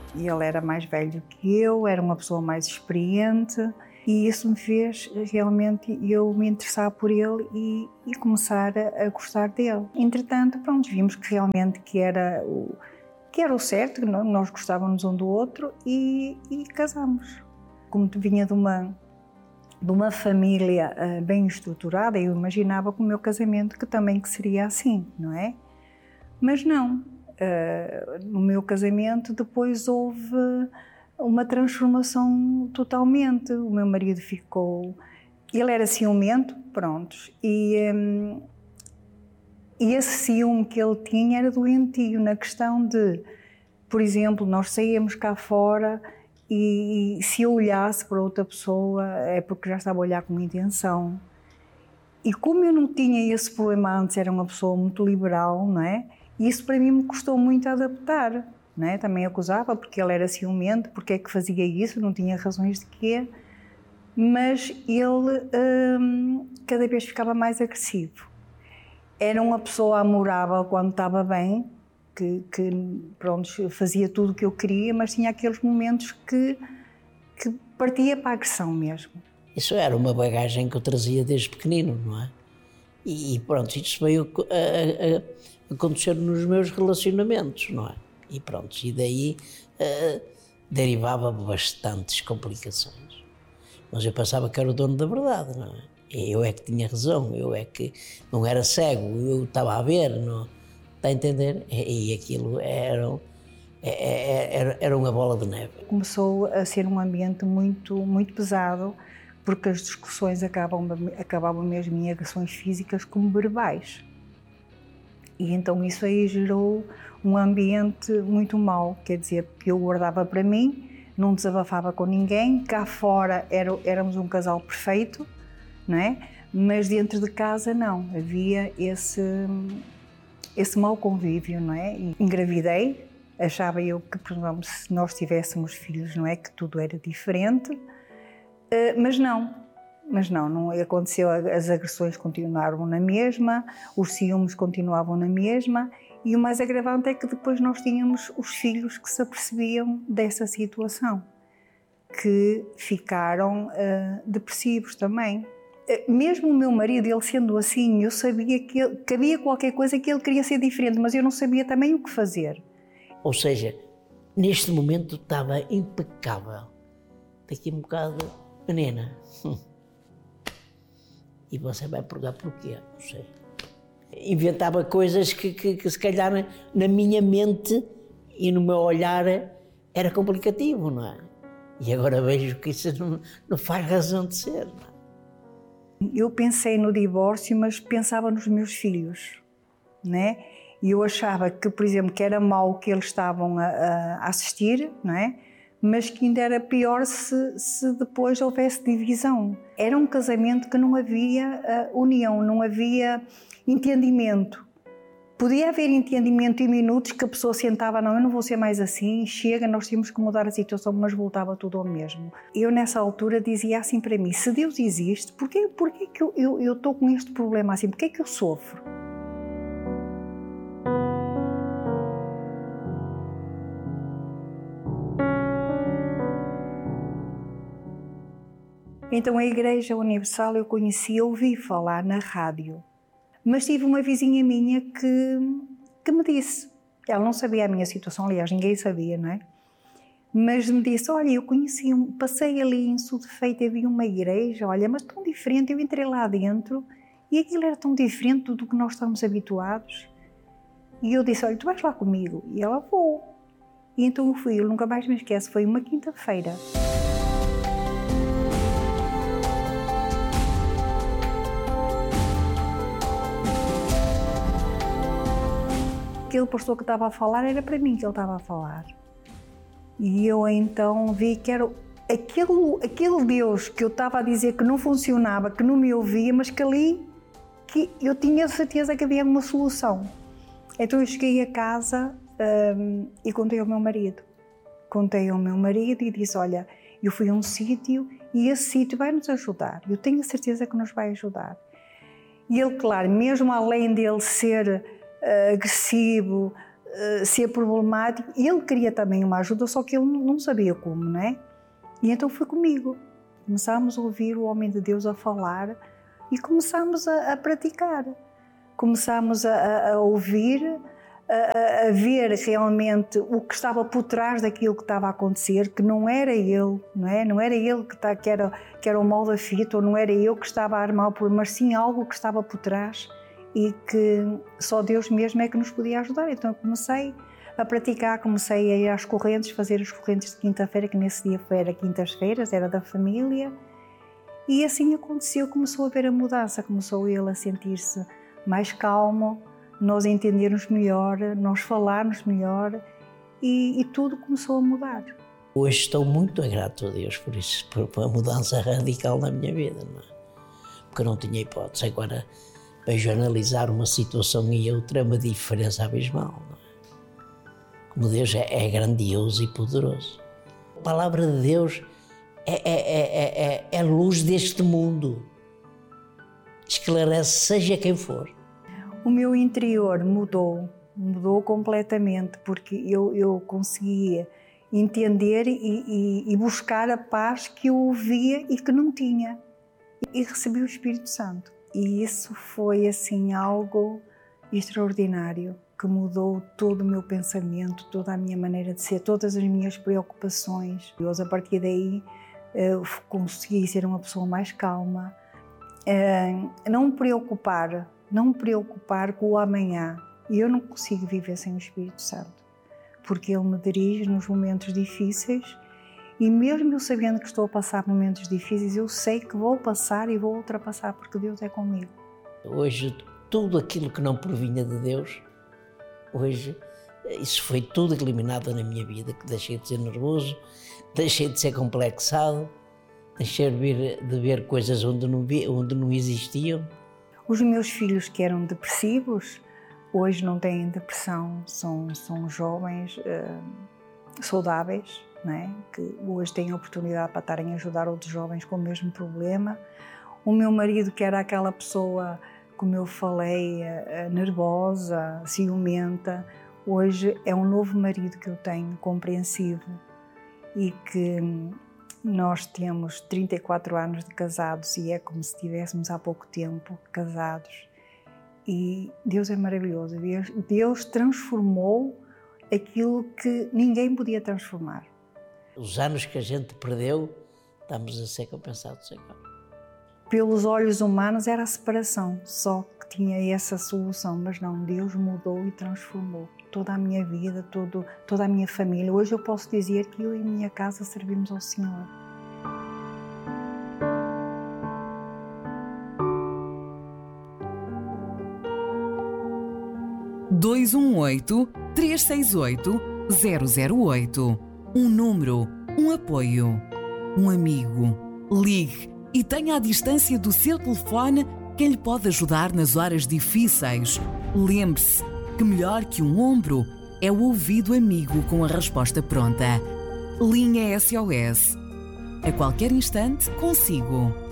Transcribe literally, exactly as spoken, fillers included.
E ele era mais velho que eu, era uma pessoa mais experiente e isso me fez realmente eu me interessar por ele e, e começar a, a gostar dele. Entretanto, pronto, vimos que realmente que era o, que era o certo, que nós gostávamos um do outro e, e casamos. Como vinha de uma, de uma família uh, bem estruturada, eu imaginava com o meu casamento que também que seria assim, não é? Mas não. Uh, no meu casamento depois houve uma transformação totalmente. O meu marido ficou... Ele era ciumento, prontos, e, um, e esse ciúme que ele tinha era doentio na questão de, por exemplo, nós saíamos cá fora e, e se eu olhasse para outra pessoa é porque já estava a olhar com intenção. E como eu não tinha esse problema antes, era uma pessoa muito liberal, não é? E isso para mim me custou muito a adaptar, não é? Também acusava porque ele era ciumento, porque é que fazia isso, não tinha razões de quê. Mas ele hum, cada vez ficava mais agressivo. Era uma pessoa amorável quando estava bem, que, que pronto, fazia tudo o que eu queria, mas tinha aqueles momentos que, que partia para a agressão mesmo. Isso era uma bagagem que eu trazia desde pequenino, não é? E pronto, isso veio a, a, a acontecer nos meus relacionamentos, não é? E pronto, e daí uh, derivava bastantes complicações. Mas eu pensava que era o dono da verdade, não é? Eu é que tinha razão, eu é que não era cego, eu estava a ver, não está a entender? E, e aquilo era, era, era uma bola de neve. Começou a ser um ambiente muito, muito pesado, porque as discussões acabam, acabavam mesmo em agressões físicas como verbais. E então isso aí gerou um ambiente muito mau, quer dizer, que eu guardava para mim, não desabafava com ninguém, cá fora era, éramos um casal perfeito, não é? Mas dentro de casa não, havia esse, esse mau convívio, não é? E engravidei, achava eu que, por exemplo, se nós tivéssemos filhos, não é, que tudo era diferente, mas não, mas não, não aconteceu, as agressões continuaram na mesma, os ciúmes continuavam na mesma e o mais agravante é que depois nós tínhamos os filhos que se apercebiam dessa situação, que ficaram uh, depressivos também. Mesmo o meu marido, ele sendo assim, eu sabia que, ele, que havia qualquer coisa que ele queria ser diferente, mas eu não sabia também o que fazer. Ou seja, neste momento estava impecável. Daqui a um bocado, menina, hum. E você vai perguntar porquê? Não sei. Inventava coisas que, que, que se calhar na minha mente e no meu olhar era complicativo, não é? E agora vejo que isso não, não faz razão de ser, não é? Eu pensei no divórcio, mas pensava nos meus filhos, né? E eu achava que, por exemplo, que era mau o que eles estavam a, a assistir, não é? Mas que ainda era pior se, se depois houvesse divisão. Era um casamento que não havia uh, união, não havia entendimento. Podia haver entendimento em minutos que a pessoa sentava, não, eu não vou ser mais assim, chega, nós temos que mudar a situação, mas voltava tudo ao mesmo. Eu nessa altura dizia assim para mim, se Deus existe, porquê, porquê que eu, eu, eu estou com este problema assim, porquê que eu sofro? Então a Igreja Universal eu conheci, ouvi falar na rádio. Mas tive uma vizinha minha que, que me disse, ela não sabia a minha situação, aliás, ninguém sabia, não é? Mas me disse, olha, eu conheci, um, passei ali em Sudefeito, havia uma igreja, olha, mas tão diferente, eu entrei lá dentro e aquilo era tão diferente do que nós estamos habituados. E eu disse, olha, tu vais lá comigo? E ela, vou. E então eu fui, eu nunca mais me esqueço, foi uma quinta-feira. Aquele pastor que estava a falar era para mim que ele estava a falar. E eu então vi que era aquele, aquele Deus que eu estava a dizer que não funcionava, que não me ouvia, mas que ali que eu tinha certeza que havia uma solução. Então eu cheguei a casa um, e contei ao meu marido. Contei ao meu marido e disse, olha, eu fui a um sítio e esse sítio vai nos ajudar. Eu tenho a certeza que nos vai ajudar. E ele, claro, mesmo além dele ser agressivo, uh, ser problemático. Ele queria também uma ajuda, só que ele não sabia como, não é? E então foi comigo. Começámos a ouvir o homem de Deus a falar e começámos a, a praticar. Começámos a, a ouvir, a, a ver realmente o que estava por trás daquilo que estava a acontecer, que não era ele, não é? Não era ele que, tá, que, era, que era o mal da fita, ou não era eu que estava a armar o problema, mas sim algo que estava por trás e que só Deus mesmo é que nos podia ajudar. Então eu comecei a praticar, comecei a ir às correntes, fazer as correntes de quinta-feira, que nesse dia era quintas-feiras, era da família, e assim aconteceu, começou a haver a mudança, começou ele a sentir-se mais calmo, nós entendermos melhor, nós falarmos melhor, e, e tudo começou a mudar. Hoje estou muito grato a Deus por isso, por, por a mudança radical na minha vida, não é? Porque eu não tinha hipótese. Agora vejo analisar uma situação e outra, é uma diferença abismal, não é? Como Deus é, é grandioso e poderoso. A palavra de Deus é, é, é, é, é a luz deste mundo. Esclarece seja quem for. O meu interior mudou, mudou completamente, porque eu, eu conseguia entender e, e, e buscar a paz que eu ouvia e que não tinha. E recebi o Espírito Santo. E isso foi assim algo extraordinário, que mudou todo o meu pensamento, toda a minha maneira de ser, todas as minhas preocupações. Eu, a partir daí, eu consegui ser uma pessoa mais calma, não me preocupar, não me preocupar com o amanhã. E eu não consigo viver sem o Espírito Santo, porque Ele me dirige nos momentos difíceis, e mesmo eu sabendo que estou a passar momentos difíceis, eu sei que vou passar e vou ultrapassar, porque Deus é comigo. Hoje, tudo aquilo que não provinha de Deus, hoje, isso foi tudo eliminado na minha vida, que deixei de ser nervoso, deixei de ser complexado, deixei de ver, de ver coisas onde não, vi, onde não existiam. Os meus filhos que eram depressivos, hoje não têm depressão, são, são jovens uh, saudáveis, não é? Que hoje têm a oportunidade para estarem a ajudar outros jovens com o mesmo problema. O meu marido, que era aquela pessoa, como eu falei, uh, nervosa, ciumenta, hoje é um novo marido que eu tenho, compreensivo, e que nós temos trinta e quatro anos de casados e é como se estivéssemos há pouco tempo casados. E Deus é maravilhoso. Deus, Deus transformou aquilo que ninguém podia transformar. Os anos que a gente perdeu, estamos a ser compensados agora. Pelos olhos humanos era a separação, só que tinha essa solução, mas não, Deus mudou e transformou toda a minha vida, todo, toda a minha família. Hoje eu posso dizer que eu e minha casa servimos ao Senhor. dois um oito, três seis oito, zero zero oito. Um número, um apoio, um amigo. Ligue e tenha à distância do seu telefone quem lhe pode ajudar nas horas difíceis. Lembre-se que melhor que um ombro é o ouvido amigo com a resposta pronta. Linha S O S. A qualquer instante, consigo.